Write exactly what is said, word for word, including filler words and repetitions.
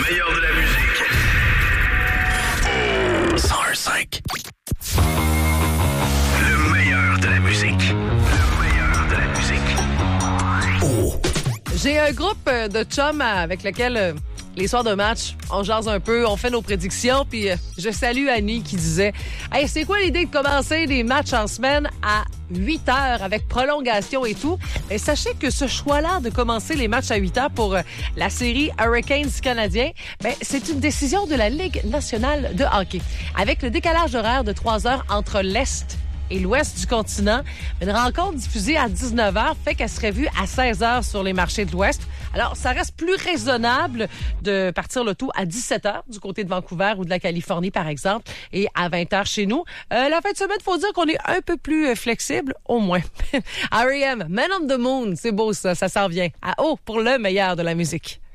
meilleur de la musique. cent un cinq. Le meilleur de la musique. Le meilleur de la musique. Oh. J'ai un groupe de chums avec lequel euh, les soirs de match, on jase un peu, on fait nos prédictions, puis euh, je salue Annie qui disait « Hey, c'est quoi l'idée de commencer des matchs en semaine à huit heures avec prolongation et tout? » Et sachez que ce choix-là de commencer les matchs à huit heures pour euh, la série Hurricanes canadien, ben, c'est une décision de la Ligue nationale de hockey. Avec le décalage horaire de trois heures entre l'Est et l'ouest du continent. Une rencontre diffusée à dix-neuf heures fait qu'elle serait vue à seize heures sur les marchés de l'Ouest. Alors, ça reste plus raisonnable de partir le tout à dix-sept heures du côté de Vancouver ou de la Californie, par exemple, et à vingt heures chez nous. Euh, la fin de semaine, il faut dire qu'on est un peu plus flexible, au moins. R E M, Man on the Moon, c'est beau ça, ça s'en vient. À haut pour le meilleur de la musique.